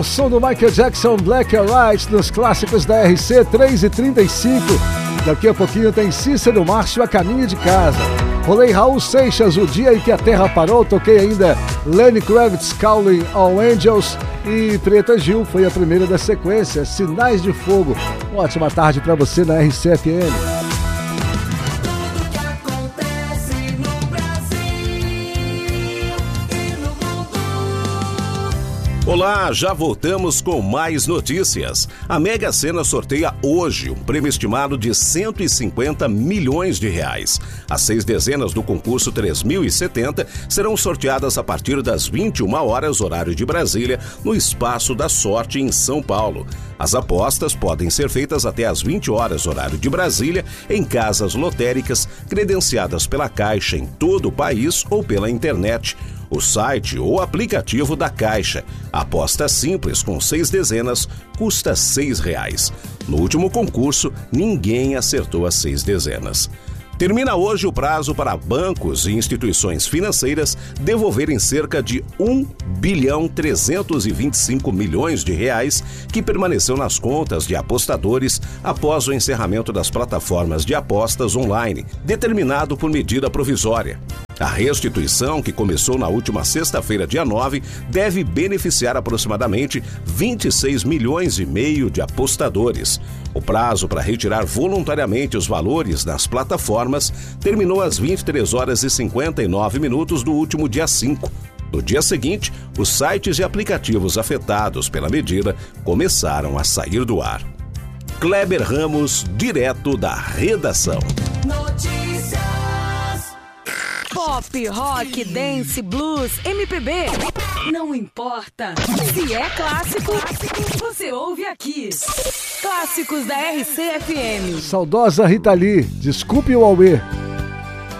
O som do Michael Jackson, Black or White, nos clássicos da RC 3h35. Daqui a pouquinho tem Cícero Márcio a caminho de casa. Rolei Raul Seixas, O Dia em que a Terra Parou. Toquei ainda Lenny Kravitz, Calling All Angels. E Preta Gil foi a primeira da sequência, Sinais de Fogo. Uma ótima tarde para você na RC-FM. Olá, já voltamos com mais notícias. A Mega Sena sorteia hoje um prêmio estimado de 150 milhões de reais. As 6 dezenas do concurso 3070 serão sorteadas a partir das 21 horas, horário de Brasília, no Espaço da Sorte, em São Paulo. As apostas podem ser feitas até às 20 horas, horário de Brasília, em casas lotéricas credenciadas pela Caixa em todo o país ou pela internet. O site ou aplicativo da Caixa. A aposta simples com 6 dezenas custa R$ 6. No último concurso, ninguém acertou as 6 dezenas. Termina hoje o prazo para bancos e instituições financeiras devolverem cerca de 1,325 bilhões de reais que permaneceu nas contas de apostadores após o encerramento das plataformas de apostas online, determinado por medida provisória. A restituição, que começou na última sexta-feira, dia 9, deve beneficiar aproximadamente 26 milhões e meio de apostadores. O prazo para retirar voluntariamente os valores das plataformas terminou às 23 horas e 59 minutos do último dia 5. No dia seguinte, os sites e aplicativos afetados pela medida começaram a sair do ar. Kleber Ramos, direto da redação. Pop, rock, dance, blues, MPB, não importa. Se é clássico, você ouve aqui. Clássicos da RC-FM. Saudosa Rita Lee, desculpe o Aue.